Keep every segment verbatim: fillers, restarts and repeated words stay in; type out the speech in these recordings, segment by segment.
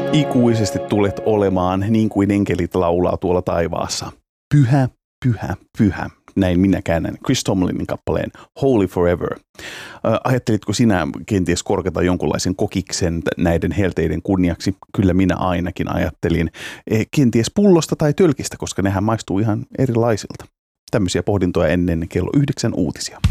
Ikuisesti tulet olemaan niin kuin enkelit laulaa tuolla taivaassa. Pyhä, pyhä, pyhä. Näin minä käännän Chris Tomlinin kappaleen Holy Forever. Ajattelitko sinä kenties korkata jonkunlaisen kokiksen näiden helteiden kunniaksi? Kyllä minä ainakin ajattelin. Kenties pullosta tai tölkistä, koska nehän maistuu ihan erilaisilta. Tämmöisiä pohdintoja ennen kello yhdeksän uutisia.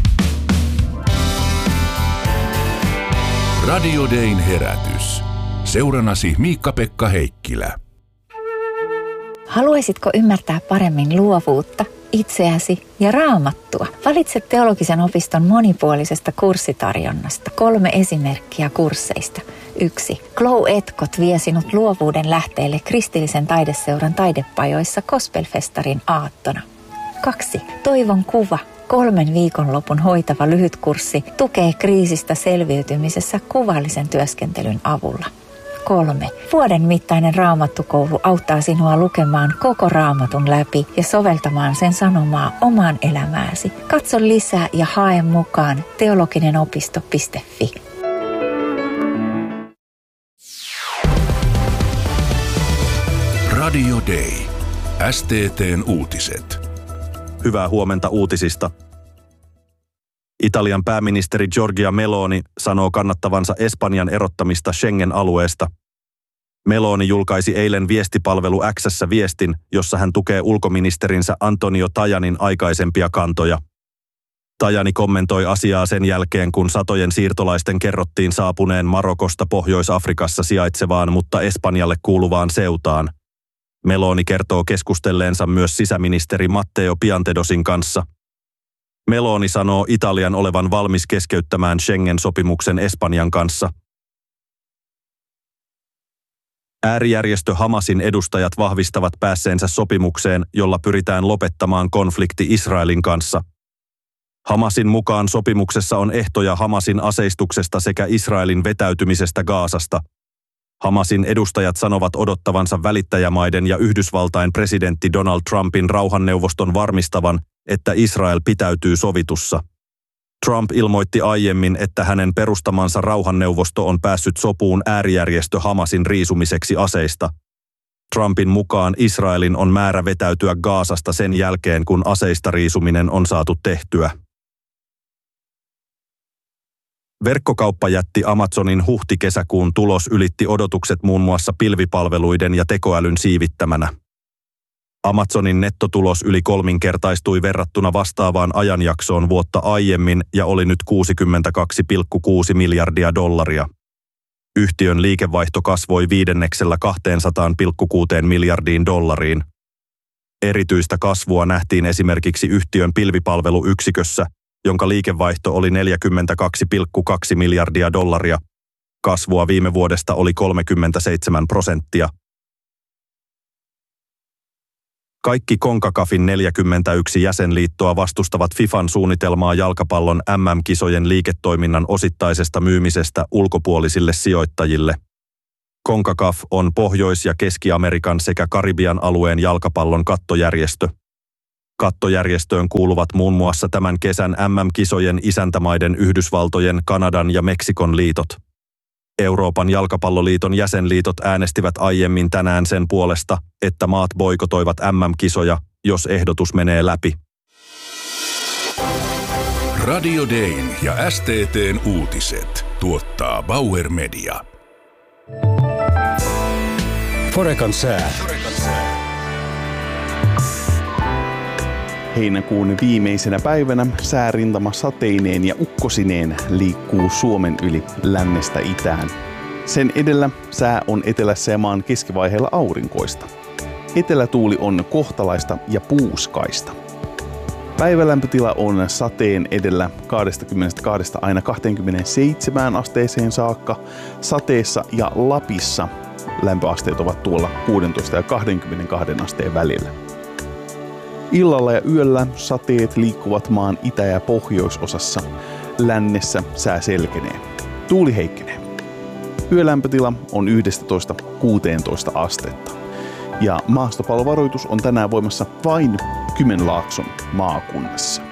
Radio Dayn herätys. Seurannasi Miikka-Pekka Heikkilä. Haluaisitko ymmärtää paremmin luovuutta, itseäsi ja raamattua? Valitse teologisen opiston monipuolisesta kurssitarjonnasta kolme esimerkkiä kursseista. Yksi. Glow Etkot vie sinut luovuuden lähteelle kristillisen taideseuran taidepajoissa Gospelfestarin aattona. Kaksi. Toivon kuva. Kolmen viikonlopun hoitava lyhytkurssi tukee kriisistä selviytymisessä kuvallisen työskentelyn avulla. Kolme. Vuoden mittainen raamattukoulu auttaa sinua lukemaan koko raamatun läpi ja soveltamaan sen sanomaa omaan elämääsi. Katso lisää ja hae mukaan teologinen-opisto piste fi. Radio Day. S T T:n uutiset. Hyvää huomenta uutisista. Italian pääministeri Giorgia Meloni sanoo kannattavansa Espanjan erottamista Schengen-alueesta. Meloni julkaisi eilen viestipalvelu X:ssä viestin, jossa hän tukee ulkoministerinsä Antonio Tajanin aikaisempia kantoja. Tajani kommentoi asiaa sen jälkeen, kun satojen siirtolaisten kerrottiin saapuneen Marokosta Pohjois-Afrikassa sijaitsevaan, mutta Espanjalle kuuluvaan Ceutaan. Meloni kertoo keskustelleensa myös sisäministeri Matteo Piantedosin kanssa. Meloni sanoo Italian olevan valmis keskeyttämään Schengen-sopimuksen Espanjan kanssa. Äärijärjestö Hamasin edustajat vahvistavat päässeensä sopimukseen, jolla pyritään lopettamaan konflikti Israelin kanssa. Hamasin mukaan sopimuksessa on ehtoja Hamasin aseistuksesta sekä Israelin vetäytymisestä Gazasta. Hamasin edustajat sanovat odottavansa välittäjämaiden ja Yhdysvaltain presidentti Donald Trumpin rauhanneuvoston varmistavan, että Israel pitäytyy sovitussa. Trump ilmoitti aiemmin, että hänen perustamansa rauhanneuvosto on päässyt sopuun äärijärjestö Hamasin riisumiseksi aseista. Trumpin mukaan Israelin on määrä vetäytyä Gazasta sen jälkeen, kun aseista riisuminen on saatu tehtyä. Verkkokauppajätti Amazonin huhti-kesäkuun tulos ylitti odotukset muun muassa pilvipalveluiden ja tekoälyn siivittämänä. Amazonin nettotulos yli kolminkertaistui verrattuna vastaavaan ajanjaksoon vuotta aiemmin ja oli nyt kuusikymmentäkaksi pilkku kuusi miljardia dollaria. Yhtiön liikevaihto kasvoi viidenneksellä kaksisataa pilkku kuusi miljardiin dollariin. Erityistä kasvua nähtiin esimerkiksi yhtiön pilvipalveluyksikössä, jonka liikevaihto oli neljäkymmentäkaksi pilkku kaksi miljardia dollaria. Kasvua viime vuodesta oli kolmekymmentäseitsemän prosenttia. Kaikki CONCACAFin neljäkymmentäyksi jäsenliittoa vastustavat FIFAn suunnitelmaa jalkapallon M M-kisojen liiketoiminnan osittaisesta myymisestä ulkopuolisille sijoittajille. CONCACAF on Pohjois- ja Keski-Amerikan sekä Karibian alueen jalkapallon kattojärjestö. Kattojärjestöön kuuluvat muun muassa tämän kesän M M-kisojen isäntämaiden Yhdysvaltojen, Kanadan ja Meksikon liitot. Euroopan jalkapalloliiton jäsenliitot äänestivät aiemmin tänään sen puolesta, että maat boikotoivat M M-kisoja, jos ehdotus menee läpi. Radio Dayn ja S T T:n uutiset tuottaa Bauer Media. Forecan sää. Heinäkuun viimeisenä päivänä säärintama sateineen ja ukkosineen liikkuu Suomen yli lännestä itään. Sen edellä sää on etelässä ja maan keskivaiheella aurinkoista. Etelätuuli on kohtalaista ja puuskaista. Päivälämpötila on sateen edellä kaksikymmentäkaksi aina kaksikymmentäseitsemän asteeseen saakka. Sateessa ja Lapissa lämpöasteet ovat tuolla kuusitoista ja kaksikymmentäkaksi asteen välillä. Illalla ja yöllä sateet liikkuvat maan itä- ja pohjoisosassa. Lännessä sää selkenee. Tuuli heikkenee. Yölämpötila on yksitoista kuusitoista astetta. Ja maastopallovaroitus on tänään voimassa vain Kymenlaakson maakunnassa.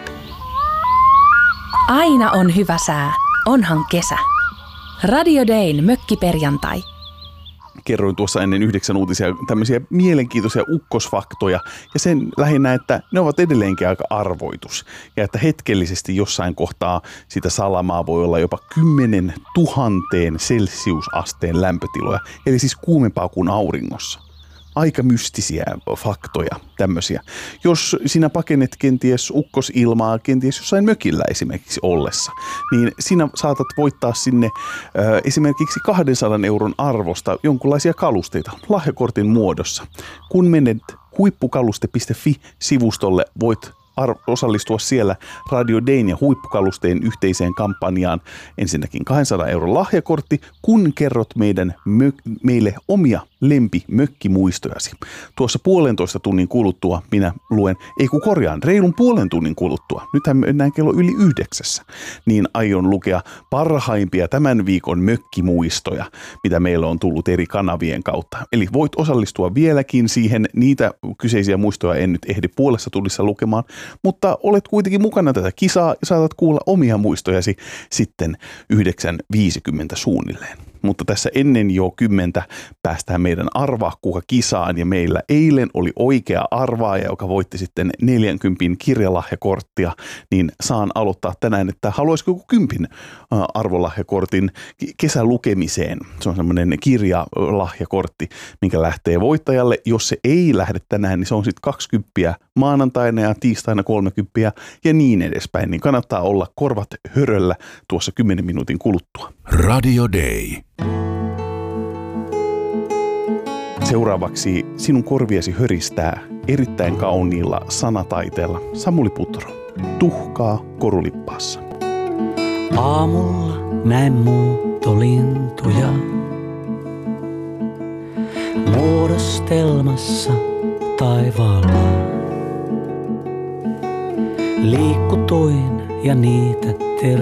Aina on hyvä sää. Onhan kesä. Radio Dayn mökkiperjantai. kerroin tuossa ennen yhdeksän uutisia tämmöisiä mielenkiintoisia ukkosfaktoja ja sen lähinnä, että ne ovat edelleenkin aika arvoitus ja että hetkellisesti jossain kohtaa sitä salamaa voi olla jopa kymmenen tuhanteen celsiusasteen lämpötiloja, eli siis kuumempaa kuin auringossa. Aika mystisiä faktoja, tämmöisiä. Jos sinä pakenet kenties ukkosilmaa, kenties jossain mökillä esimerkiksi ollessa, niin sinä saatat voittaa sinne ö, esimerkiksi kahdensadan euron arvosta jonkinlaisia kalusteita lahjakortin muodossa. Kun menet huippukaluste piste fi-sivustolle, voit ar- osallistua siellä Radio Dayn ja huippukalusteen yhteiseen kampanjaan. Ensinnäkin kahdensadan euron lahjakortti, kun kerrot meidän mö- meille omia lempimökkimuistojasi. Tuossa puolentoista tunnin kuluttua minä luen, ei kun korjaan, reilun puolen tunnin kuluttua, nythän mennään kello yli yhdeksässä, niin aion lukea parhaimpia tämän viikon mökkimuistoja, mitä meillä on tullut eri kanavien kautta. Eli voit osallistua vieläkin siihen, niitä kyseisiä muistoja en nyt ehdi puolessa tunnissa lukemaan, mutta olet kuitenkin mukana tätä kisaa ja saatat kuulla omia muistojasi sitten yhdeksän viisikymmentä suunnilleen. Mutta tässä ennen jo kymmentä päästään meidän arvaa kuka kisaan ja meillä eilen oli oikea arvaaja, joka voitti sitten neljänkympin kirjalahjakorttia, niin saan aloittaa tänään, että haluaisiko joku kympin arvolahjakortin kesälukemiseen. Se on semmoinen kirjalahjakortti, minkä lähtee voittajalle. Jos se ei lähde tänään, niin se on sitten kaksikymppiä maanantaina ja tiistaina kolmekymppiä ja niin edespäin. Niin kannattaa olla korvat höröllä tuossa kymmenen minuutin kuluttua. Radio Day. Seuraavaksi sinun korviesi höristää erittäin kauniilla sanataiteella Samuli Putro. Tuhkaa korulippaassa. Aamulla näin muuttolintuja muodostelmassa taivaalla. Liikutuin ja niitä